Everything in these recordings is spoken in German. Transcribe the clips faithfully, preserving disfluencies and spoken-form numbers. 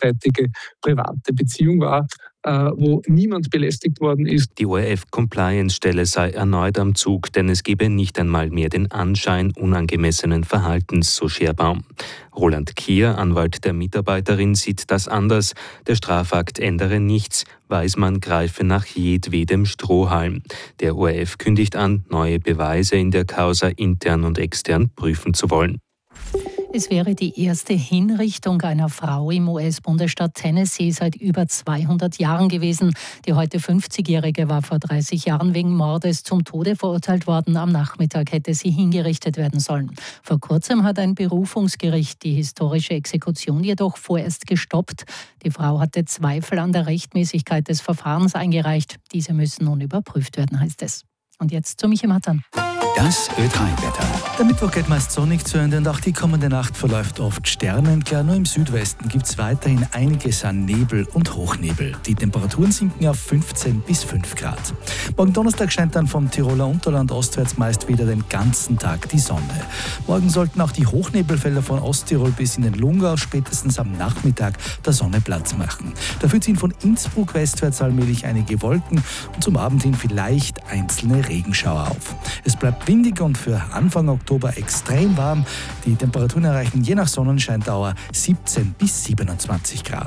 einseitige private Beziehung war, wo niemand belästigt worden ist. Die O R F-Compliance-Stelle sei erneut am Zug, denn es gebe nicht einmal mehr den Anschein unangemessenen Verhaltens, so Scherbaum. Roland Kier, Anwalt der Mitarbeiterin, sieht das anders. Der Strafakt ändere nichts. Weismann greife nach jedwedem Strohhalm. Der O R F kündigt an, neue Beweise in der Causa intern und extern prüfen zu wollen. Es wäre die erste Hinrichtung einer Frau im U S-Bundesstaat Tennessee seit über zweihundert Jahren gewesen. Die heute fünfzigjährige war vor dreißig Jahren wegen Mordes zum Tode verurteilt worden. Am Nachmittag hätte sie hingerichtet werden sollen. Vor kurzem hat ein Berufungsgericht die historische Exekution jedoch vorerst gestoppt. Die Frau hatte Zweifel an der Rechtmäßigkeit des Verfahrens eingereicht. Diese müssen nun überprüft werden, heißt es. Und jetzt zu Michi Mattern. Das Ö drei Wetter. Der Mittwoch geht meist sonnig zu Ende und auch die kommende Nacht verläuft oft sternenklar. Nur im Südwesten gibt es weiterhin einiges an Nebel und Hochnebel. Die Temperaturen sinken auf fünfzehn bis fünf Grad. Morgen Donnerstag scheint dann vom Tiroler Unterland ostwärts meist wieder den ganzen Tag die Sonne. Morgen sollten auch die Hochnebelfelder von Osttirol bis in den Lungau spätestens am Nachmittag der Sonne Platz machen. Dafür ziehen von Innsbruck westwärts allmählich einige Wolken und zum Abend hin vielleicht einzelne Regenschauer auf. Es bleibt windig und für Anfang Oktober extrem warm. Die Temperaturen erreichen je nach Sonnenscheindauer siebzehn bis siebenundzwanzig Grad.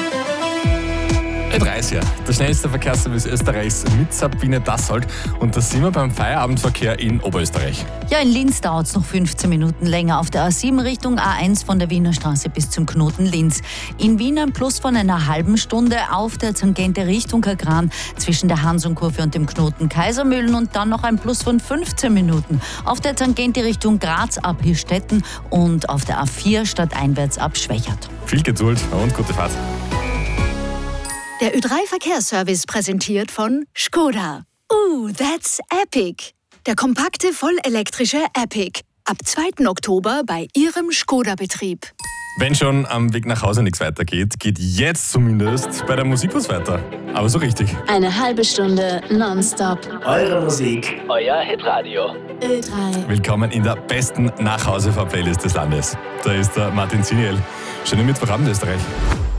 Ö dreißig, der schnellste Verkehrsservice Österreichs mit Sabine Dassold. Und da sind wir beim Feierabendverkehr in Oberösterreich. Ja, in Linz dauert es noch fünfzehn Minuten länger. Auf der A sieben Richtung A eins von der Wiener Straße bis zum Knoten Linz. In Wien ein Plus von einer halben Stunde auf der Tangente Richtung Kagran zwischen der Hansonkurve und dem Knoten Kaisermühlen und dann noch ein Plus von fünfzehn Minuten auf der Tangente Richtung Graz ab Hirstetten und auf der A vier stadteinwärts ab Schwächert. Viel Geduld und gute Fahrt. Der Ö drei Verkehrsservice präsentiert von Skoda. Ooh, that's epic! Der kompakte, vollelektrische Epic. Ab zweiten Oktober bei Ihrem Skoda-Betrieb. Wenn schon am Weg nach Hause nichts weitergeht, geht jetzt zumindest bei der Musik was weiter. Aber so richtig. Eine halbe Stunde nonstop. Eure Musik, euer Hitradio. Ö drei. Willkommen in der besten Nachhausefahr-Playlist des Landes. Da ist der Martin Ziniel. Schönen Mittwochabend, Österreich.